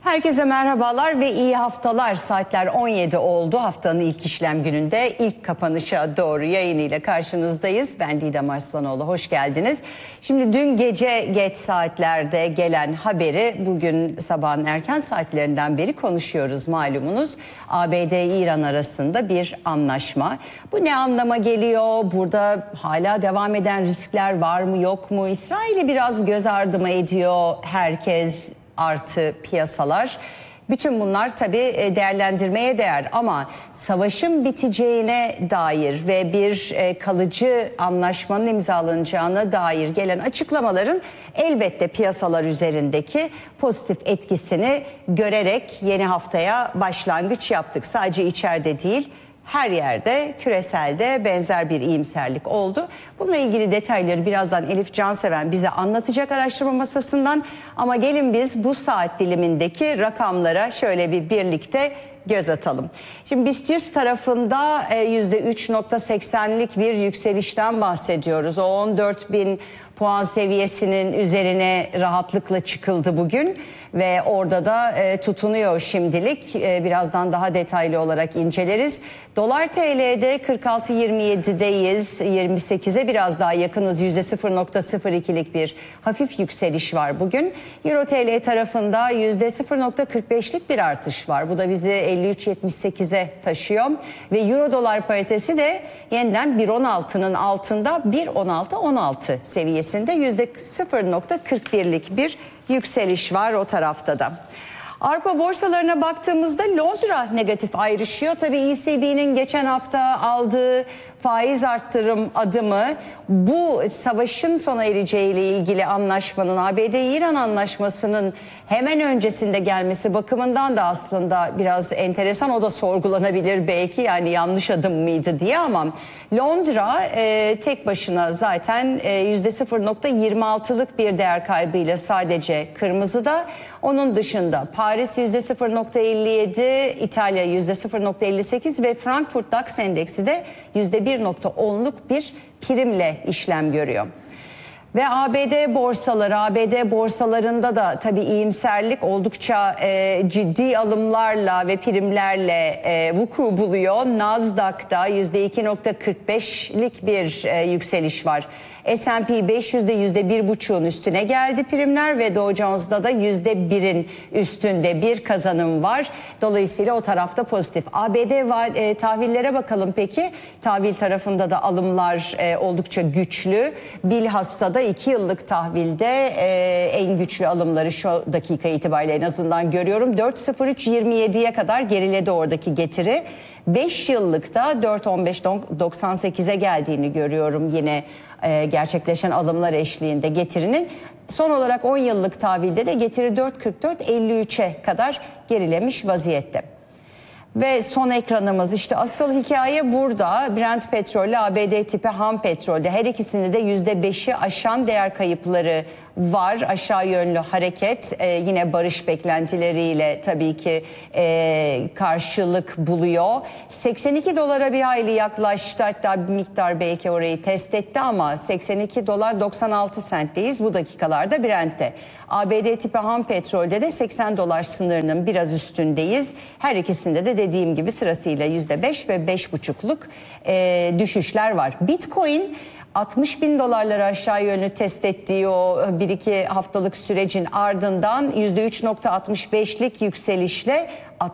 Herkese merhabalar ve iyi haftalar. Saatler 17 oldu. Haftanın ilk işlem gününde ilk kapanışa doğru yayınıyla karşınızdayız. Ben Didem Arslanoğlu. Hoş geldiniz. Şimdi dün gece geç saatlerde gelen haberi bugün sabahın erken saatlerinden beri konuşuyoruz malumunuz. ABD-İran arasında bir anlaşma. Bu ne anlama geliyor? Burada hala devam eden riskler var mı yok mu? İsrail'i biraz göz ardı mı ediyor herkes? Artı piyasalar. Bütün bunlar tabii değerlendirmeye değer ama savaşın biteceğine dair ve bir kalıcı anlaşmanın imzalanacağına dair gelen açıklamaların elbette piyasalar üzerindeki pozitif etkisini görerek yeni haftaya başlangıç yaptık. Sadece içeride değil, her yerde küreselde benzer bir iyimserlik oldu. Bununla ilgili detayları birazdan Elif Canseven bize anlatacak araştırma masasından. Ama gelin biz bu saat dilimindeki rakamlara şöyle bir birlikte göz atalım. Şimdi BIST 100 tarafında %3.80'lik bir yükselişten bahsediyoruz. O 14.000 puan seviyesinin üzerine rahatlıkla çıkıldı bugün ve orada da tutunuyor şimdilik. Birazdan daha detaylı olarak inceleriz. Dolar TL'de 46.27'deyiz. 28'e biraz daha yakınız. %0.02'lik bir hafif yükseliş var bugün. Euro TL tarafında %0.45'lik bir artış var. Bu da bizi 53.78'e taşıyor. Ve Euro dolar paritesi de yeniden 1.16'nın altında 1.16 seviyesinde %0.41'lik bir yükseliş var o tarafta da. Avrupa borsalarına baktığımızda Londra negatif ayrışıyor. Tabii ECB'nin geçen hafta aldığı faiz arttırım adımı bu savaşın sona ereceğiyle ilgili anlaşmanın, ABD-İran anlaşmasının hemen öncesinde gelmesi bakımından da aslında biraz enteresan. O da sorgulanabilir belki, yani yanlış adım mıydı diye, ama Londra tek başına zaten %0.26'lık bir değer kaybıyla sadece kırmızıda. Onun dışında Paris %0.57, İtalya %0.58 ve Frankfurt DAX endeksi de %1.10'luk bir primle işlem görüyor. Ve ABD borsalarında da tabii iyimserlik oldukça ciddi alımlarla ve primlerle vuku buluyor. Nasdaq'ta %2.45'lik bir yükseliş var. S&P 500'de %1.5'un üstüne geldi primler ve Dow Jones'da da %1'in üstünde bir kazanım var. Dolayısıyla o tarafta pozitif. ABD tahvillere bakalım peki. Tahvil tarafında da alımlar oldukça güçlü. Bilhassa da 2 yıllık tahvilde en güçlü alımları şu dakika itibariyle en azından görüyorum. 4.0327'ye kadar geriledi oradaki getiri. 5 yıllıkta 4.1598'e geldiğini görüyorum yine gerçekleşen alımlar eşliğinde getirinin. Son olarak 10 yıllık tahvilde de getiri 4.4453'e kadar gerilemiş vaziyette. Ve son ekranımız, işte asıl hikaye burada. Brent petrolü, ABD tipi ham petrolde her ikisinde de %5'i aşan değer kayıpları var. Aşağı yönlü hareket yine barış beklentileriyle tabii ki karşılık buluyor. 82 dolara bir hayli yaklaştı, hatta bir miktar belki orayı test etti ama 82 dolar 96 sentteyiz bu dakikalarda Brent'te. ABD tipi ham petrolde de 80 dolar sınırının biraz üstündeyiz. Her ikisinde de dediğim gibi sırasıyla %5 ve 5,5'luk düşüşler var. Bitcoin 60.000 dolarları aşağı yönlü test ettiği o 1-2 haftalık sürecin ardından %3.65'lik yükselişle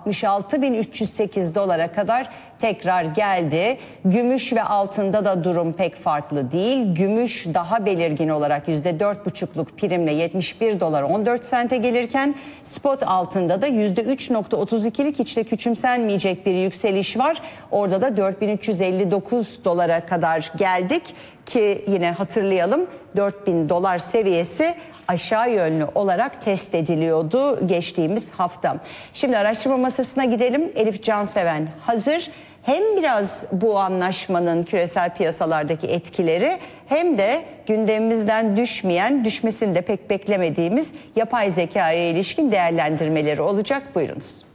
66.308 dolara kadar tekrar geldi. Gümüş ve altında da durum pek farklı değil. Gümüş daha belirgin olarak %4,5'luk primle 71 dolar 14 sente gelirken spot altında da %3.32'lik hiç de küçümsenmeyecek bir yükseliş var. Orada da 4.359 dolara kadar geldik ki yine hatırlayalım 4.000 dolar seviyesi aşağı yönlü olarak test ediliyordu geçtiğimiz hafta. Şimdi araştırma masasına gidelim. Elif Canseven hazır. Hem biraz bu anlaşmanın küresel piyasalardaki etkileri hem de gündemimizden düşmeyen, düşmesini de pek beklemediğimiz yapay zekaya ilişkin değerlendirmeleri olacak. Buyurunuz.